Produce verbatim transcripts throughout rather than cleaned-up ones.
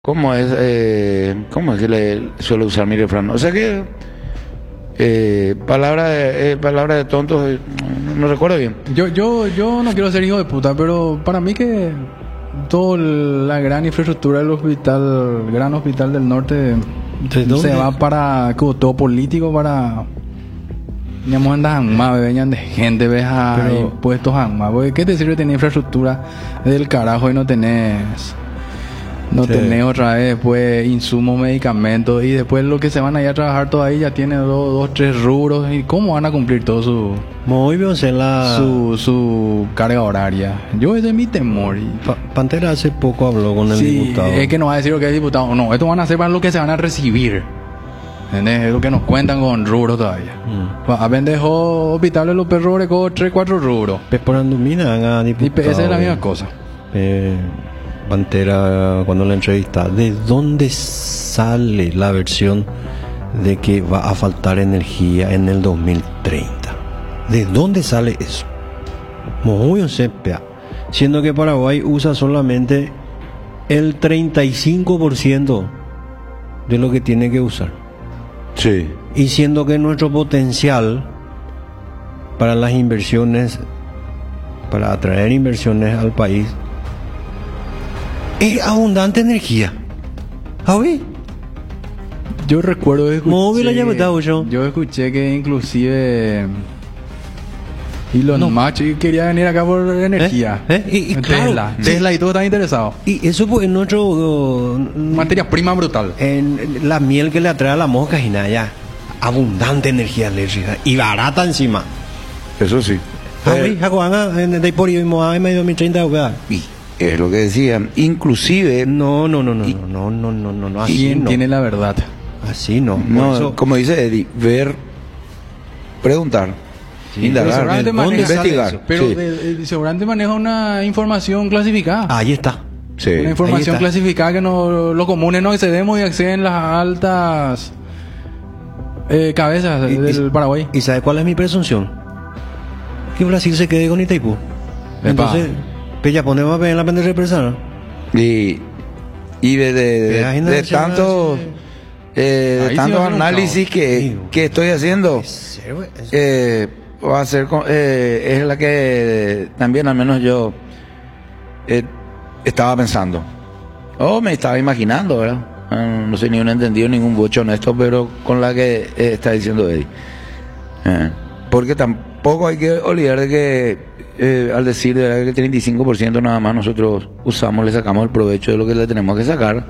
¿Cómo es, eh, cómo es que le suele usar mi refrán? O sea que, eh, palabra de, eh, palabra de tontos, eh, no recuerdo bien. Yo, yo, yo no quiero ser hijo de puta, pero para mí que toda la gran infraestructura del hospital, el gran hospital del norte, se va para, como todo político, para... Digamos, andas más, venían de gente, ves a Pero- impuestos a más. Porque ¿qué te sirve tener infraestructura del carajo y no tenés... No Sí. tenés otra vez después insumos, medicamentos, y después lo que se van a ir a trabajar todavía ya tiene dos, dos, tres rubros, y cómo van a cumplir todo su, Muy bien, se la... su, su carga horaria. Yo ese es mi temor. Y, Pa- Pantera hace poco habló con el sí, diputado. es que no va a decir lo que es diputado. No, esto van a hacer para lo que se van a recibir. ¿Entendés? Es lo que nos cuentan con rubros todavía. Mm. A pendejo hospitales los perros con tres, cuatro rubros. Pues por Andumina, haga Y diputado. pe- esa es la misma cosa. Eh, Pantera, cuando la entrevista, ¿de dónde sale la versión de que va a faltar energía en el dos mil treinta? ¿De dónde sale eso? Muy un sepia. Siendo que Paraguay usa solamente el treinta y cinco por ciento de lo que tiene que usar. Sí. Y siendo que nuestro potencial para las inversiones, para atraer inversiones al país, es abundante energía. ¿Sabes? Yo recuerdo que escuché, Móvil la llave estaba yo. yo escuché que inclusive Elon No. Musk quería venir acá por energía. ¿Eh? Y- y Tesla, claro, sí. Tesla y todo están interesados. Y eso pues en nuestro... uh, Materia prima brutal. en la miel que le atrae a la mosca y nada, ya. Abundante energía eléctrica. Y barata encima. Eso sí. ¿Sabes? Jacoana, en el por ahí, en medio de mi treinta, ¿verdad? Y es lo que decía. Inclusive, No, no, no, no, Y- no, no, no, no, no, así ¿Quién no. tiene la verdad? Así no. Por no, eso- como dice Eddie, ver, preguntar, Sí, indagar, seguramente ¿de dónde maneja- sale investigar. eso? Pero Sí. de- de- seguramente maneja una información clasificada. Ahí está. Sí. Una ahí información está. clasificada que no, los comunes no accedemos y acceden las altas eh, cabezas Y- del y- Paraguay. ¿Y sabe cuál es mi presunción? Que Brasil se quede con Itaipú. Entonces, pues ya ponemos a ver en la pendeja de persona. Y, y de, de, de- Pero hay de nacionales, tanto, eh, de Ahí sí tantos va a ser un análisis caos. que, Sí. que estoy haciendo, Serio, es- eh, va a ser, con- eh, es la que también al menos yo eh, estaba pensando. O me estaba imaginando, ¿verdad? Ah, no soy ni un entendido, ningún bocho honesto, pero con la que eh, está diciendo Eddie. Eh, porque tampoco hay que olvidar de que eh, al decir de verdad que el treinta y cinco por ciento nada más nosotros usamos, le sacamos el provecho de lo que le tenemos que sacar.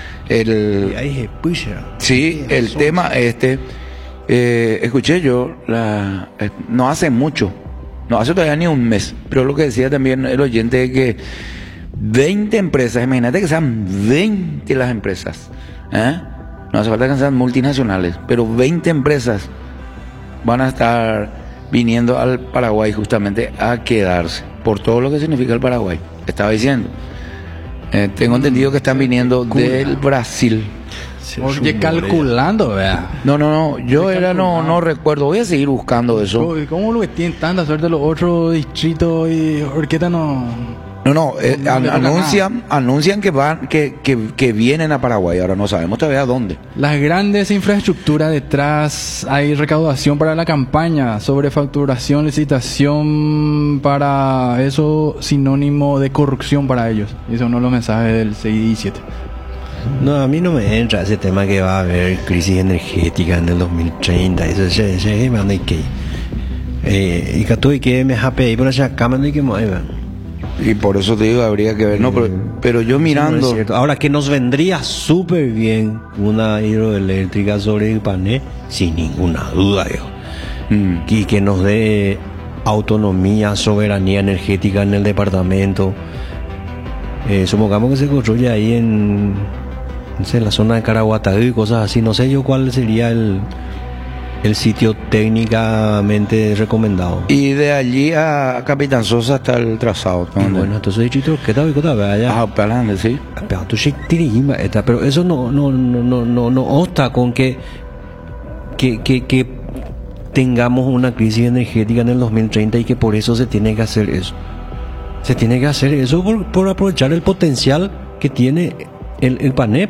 El, Y ahí se pucha. Sí, el tema este, eh, escuché yo, la, eh, no hace mucho, no hace todavía ni un mes, pero lo que decía también el oyente es que veinte empresas, imagínate que sean veinte las empresas, ¿eh? No hace falta que sean multinacionales, pero veinte empresas van a estar viniendo al Paraguay justamente a quedarse, por todo lo que significa el Paraguay, estaba diciendo. Eh, tengo entendido que están viniendo del Brasil. Oye, calculando, vea. No, no, no, yo Estoy era, no, calculando. no recuerdo, voy a seguir buscando eso. ¿Cómo- ¿Cómo lo que tienen tanta suerte los otros distritos y Orqueta no? No, no, eh, No an- le toca anuncian, anuncian que van, que, que, que vienen a Paraguay, ahora no sabemos todavía dónde. Las grandes infraestructuras detrás, hay recaudación para la campaña, sobrefacturación, licitación, para eso sinónimo de corrupción para ellos. Y eso es uno de los mensajes del seis y siete. No, a mí no me entra ese tema que va a haber crisis energética en el dos mil treinta. Eso se se me anda y que. Eh, y que tú y que me hape y por allá cámara y que mueva. Y por eso te digo, habría que ver, no, pero, pero yo No es mirando, cierto. Ahora que nos vendría súper bien una hidroeléctrica sobre el panel, sin ninguna duda, yo. mm, Y que nos dé autonomía, soberanía energética en el departamento. Eh, supongamos que se construye ahí en, no sé, en la zona de Caraguatá y cosas así. No sé yo cuál sería el, el sitio técnicamente recomendado. y de allí a Capitán Sosa hasta el trazado. Y ¿dónde? bueno, entonces distrito que tal y que tal, allá. Ah, para adelante, sí. Pero tú sí dirigimos esta, pero eso no no no no no no obsta con que que, que que tengamos una crisis energética en el dos mil treinta y que por eso se tiene que hacer eso. Se tiene que hacer eso por, por aprovechar el potencial que tiene el, el PANEP